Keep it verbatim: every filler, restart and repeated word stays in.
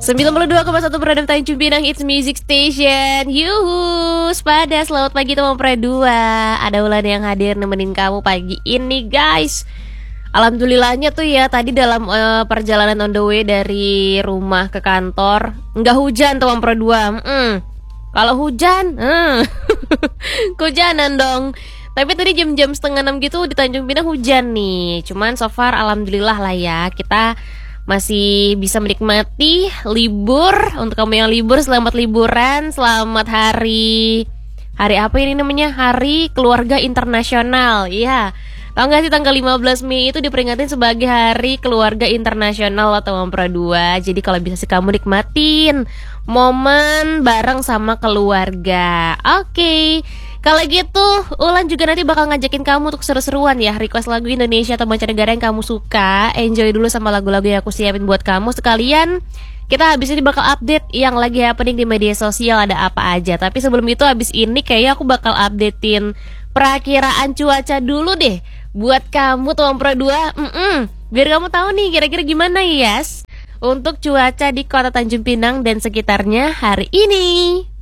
sembilan puluh dua koma satu Produk Tanjung Pinang Hits Music Station. Yuhu, sepada selamat pagi teman Pro dua. Ada Ulan yang hadir nemenin kamu pagi ini guys. Alhamdulillahnya tuh ya, tadi dalam uh, perjalanan on the way dari rumah ke kantor nggak hujan teman Pro dua. mm. Kalau hujan mm. Kehujanan dong. Tapi tadi jam-jam setengah enam gitu di Tanjung Pinang hujan nih. Cuman so far alhamdulillah lah ya, kita masih bisa menikmati libur. Untuk kamu yang libur, selamat liburan. Selamat hari Hari apa ini namanya? Hari Keluarga Internasional. Iya, tau gak sih tanggal lima belas Mei itu diperingatin sebagai Hari Keluarga Internasional atau Pro dua. Jadi kalau bisa sih kamu nikmatin momen bareng sama keluarga. Oke, okay. Kalau gitu, Ulan juga nanti bakal ngajakin kamu untuk seru-seruan ya, request lagu Indonesia atau mancanegara yang kamu suka. Enjoy dulu sama lagu-lagu yang aku siapin buat kamu. Sekalian kita habis ini bakal update yang lagi happening di media sosial, ada apa aja. Tapi sebelum itu, habis ini kayaknya aku bakal updatein perakiraan cuaca dulu deh buat kamu teman Pro dua. Mm-mm. Biar kamu tahu nih kira-kira gimana ya, yes, untuk cuaca di Kota Tanjung Pinang dan sekitarnya hari ini.